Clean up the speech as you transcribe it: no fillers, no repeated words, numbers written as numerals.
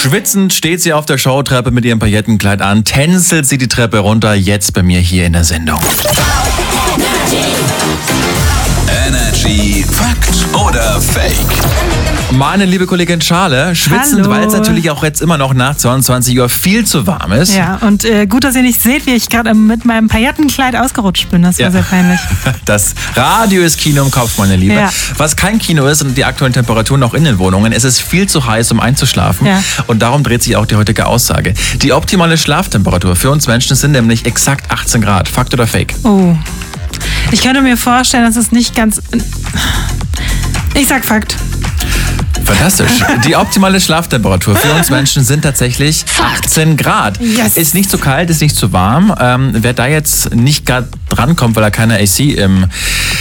Schwitzend steht sie auf der Showtreppe mit ihrem Paillettenkleid an, tänzelt sie die Treppe runter, jetzt bei mir hier in der Sendung. Energy Fakt oder Fake? Meine liebe Kollegin Charle, schwitzend, weil es natürlich auch jetzt immer noch nach 22 Uhr viel zu warm ist. Ja, und gut, dass ihr nicht seht, wie ich gerade mit meinem Paillettenkleid ausgerutscht bin. Das war sehr peinlich. Das Radio ist Kino im Kopf, meine Liebe. Ja. Was kein Kino ist, sind die aktuellen Temperaturen auch in den Wohnungen. Es ist viel zu heiß, um einzuschlafen. Ja. Und darum dreht sich auch die heutige Aussage. Die optimale Schlaftemperatur für uns Menschen sind nämlich exakt 18 Grad. Fakt oder Fake? Oh. Ich könnte mir vorstellen, dass es nicht ganz... Ich sag Fakt. Fantastisch. Die optimale Schlaftemperatur für uns Menschen sind tatsächlich 18 Grad. Yes. Ist nicht zu kalt, ist nicht zu warm. Wer da jetzt nicht gerade drankommt, weil er keine AC